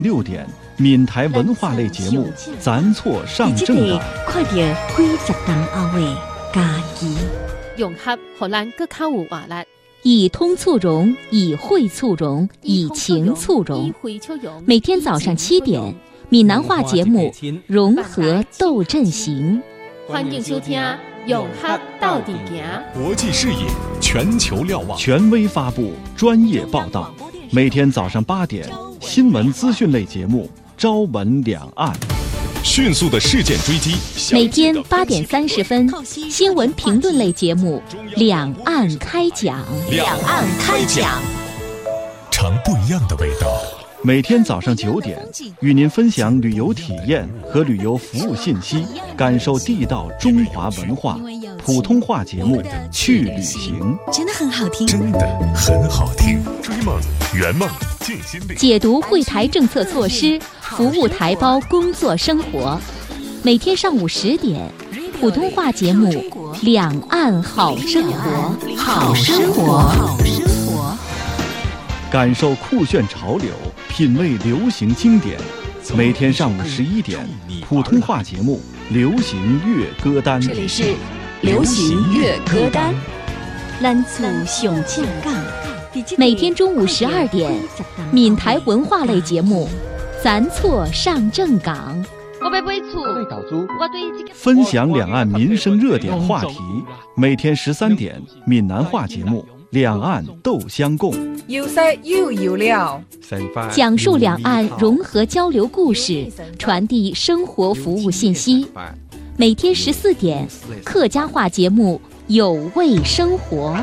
6点，闽台文化类节目《咱错上正港》。 快点40档后的家己， 融合荷兰各较有活力。 以通促融，以会促融，以情促融。每天早上7点，闽南话节目《融合斗阵行》。 欢迎收听《融合到底行》。 国际视野，全球瞭望， 权威发布，专业报道。每天早上8点，新闻资讯类节目《朝闻两岸》。 迅速的事件追击。 每天8点30分，新闻评论类节目《两岸开讲》。 两岸开讲，尝不一样的味道。 每天早上9点，与您分享旅游体验和旅游服务信息，感受地道中华文化。普通话节目《去旅行》 真的很好听， 真的很好听。追梦圆梦尽心力， 解读会台政策措施，服务台胞工作生活。每天上午10点，普通话节目《两岸好生活》。好生活，好生活。 感受酷炫潮流，品味流行经典。每天上午11点，普通话节目《流行乐歌单》。 这里是流行乐歌单。咱厝上正港。每天中午12点，闽台文化类节目《咱错上正港》。 我要买厝， 分享两岸民生热点话题。每天13点，闽南话节目《两岸斗相共》。 有色又有料， 讲述两岸融合交流故事，传递生活服务信息。每天14点，客家话节目有味生活，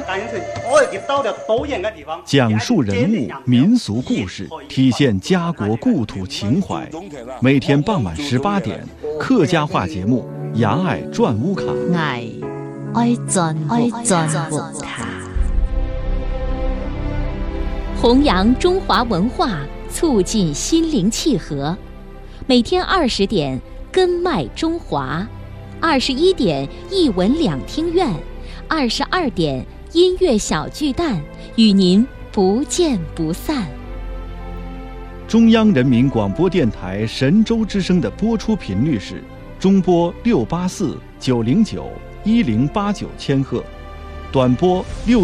讲述人物民俗故事，体现家国故土情怀。每天傍晚18点，客家话节目《牙爱转乌卡》。 爱转乌卡，弘扬中华文化，促进心灵契合。每天20点，根脉中华；21点，一文两厅院；22点，音乐小巨蛋，与您不见不散。 中央人民广播电台神州之声的播出频率是中波684、909、1089千赫，短波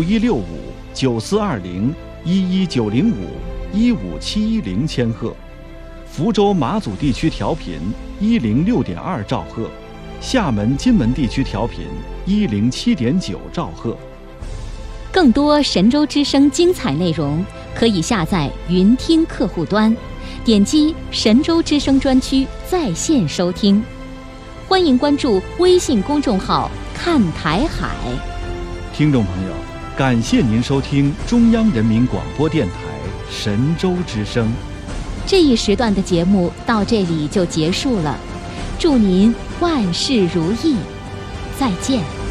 6165、9420、11905、15710千赫，福州马祖地区调频106.2兆赫，厦门金门地区调频107.9兆赫。 更多神州之声精彩内容，可以下载云听客户端，点击神州之声专区在线收听。欢迎关注微信公众号看台海。 听众朋友，感谢您收听中央人民广播电台神州之声。 这一时段的节目到这里就结束了，祝您万事如意，再见。